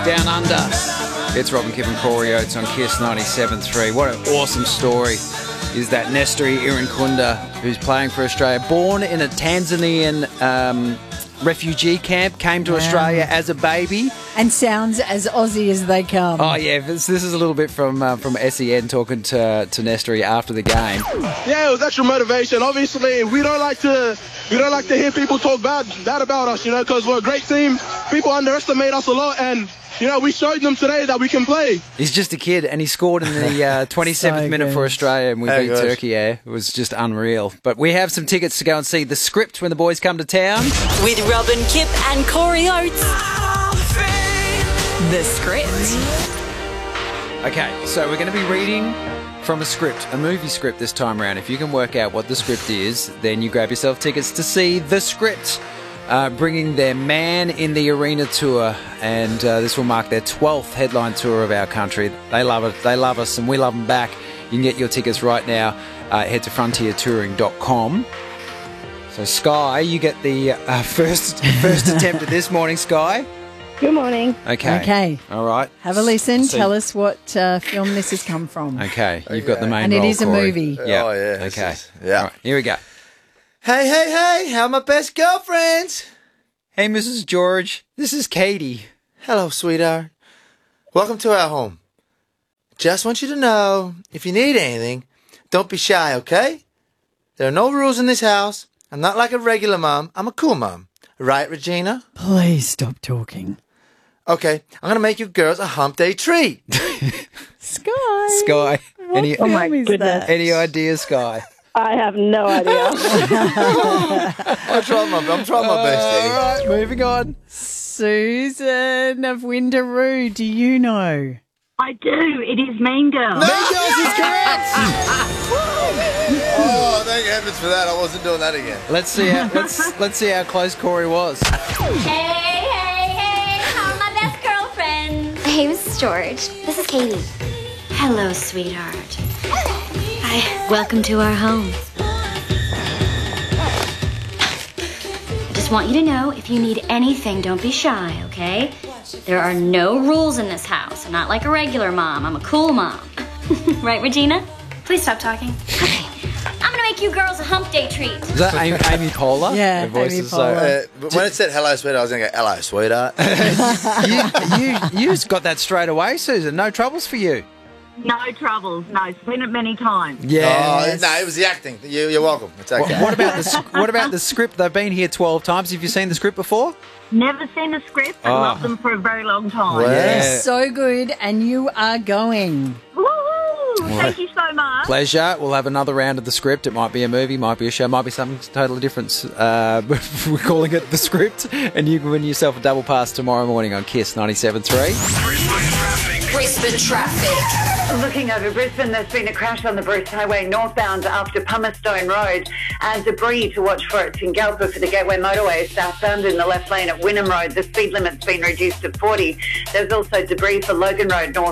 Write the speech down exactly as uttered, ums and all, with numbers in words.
Down Under. It's Robin, Kip and Corey Oates on Kiss ninety-seven point three. What an awesome story is that Nestri Irankunda, who's playing for Australia, born in a Tanzanian um, refugee camp, came to wow. Australia as a baby. And sounds as Aussie as they come. Oh, yeah. This, this is a little bit from uh, from S E N talking to, to Nestri after the game. Yeah, it was extra motivation. Obviously, we don't like to we don't like to hear people talk bad, bad about us, you know, because we're a great team. People underestimate us a lot, and you know, we showed them today that we can play. He's just a kid, and he scored in the uh, twenty-seventh so minute good. for Australia, and we How beat gosh. Turkey. Yeah, it was just unreal. But we have some tickets to go and see The Script when the boys come to town. With Robin, Kip and Corey Oates. The Script. Okay, so we're going to be reading from a script, a movie script this time around. If you can work out what the script is, then you grab yourself tickets to see The Script. Uh, bringing their Man in the Arena tour, and uh, this will mark their twelfth headline tour of our country. They love it. They love us, and we love them back. You can get your tickets right now. Uh, head to frontier touring dot com. So, Sky, you get the uh, first first attempt at this morning, Sky. Good morning. Okay. Okay. All right. Have a listen. So, tell us what uh, film this has come from. Okay. You've okay. got the main and role, it is Corey. a movie. Yeah. Oh, yeah. Okay. Is, yeah. Right, here we go. Hey, hey, hey. How are my best girlfriends? Hey, Missus George, this is Katie. Hello, sweetheart. Welcome to our home. Just want you to know, if you need anything, don't be shy, okay? There are no rules in this house. I'm not like a regular mom. I'm a cool mom. Right, Regina? Please stop talking. Okay, I'm going to make you girls a hump day treat. Sky. Sky. What any, oh, my goodness. Any ideas, Sky? I have no idea. I'm trying my, I'm trying my best, Eddie. All right, moving on. Susan of Windaroo, do you know? I do. It is Mean Girls. No! Mean Girls is correct! Oh, thank heavens for that. I wasn't doing that again. Let's see how, let's, let's see how close Corey was. Hey, hey, hey. How are my best girlfriends? Hey, Missus George. This is Katie. Hello, sweetheart. Hi. Welcome to our home. I just want you to know, if you need anything, don't be shy, okay? There are no rules in this house. I'm not like a regular mom. I'm a cool mom. Right, Regina? Please stop talking. Okay. I'm gonna make you girls a hump day treat. Is that Amy, Amy Poehler? Yeah, Her voice Amy is so, Poehler. Uh, but when it said hello, sweetheart, I was going to go, hello, sweetheart. you, you, you just got that straight away, Susan. No troubles for you. No troubles. No, seen it many times. Yeah. Oh, no, it was the acting. You, you're welcome. It's okay. What, what about the What about the script? They've been here twelve times. Have you seen the script before? Never seen a script, but Oh. loved them for a very long time. Wow. Yeah. So good, and you are going. Woo! Thank you so much. Pleasure. We'll have another round of the script. It might be a movie, might be a show, might be something totally different. Uh, we're calling it The Script, and you can win yourself a double pass tomorrow morning on Kiss ninety-seven point three. Brisbane traffic. Looking over Brisbane, there's been a crash on the Bruce Highway northbound after Pumice-Stone Road, and debris to watch for at Tingalpa for the Gateway Motorway southbound in the left lane at Wynnum Road. The speed limit's been reduced to forty. There's also debris for Logan Road north.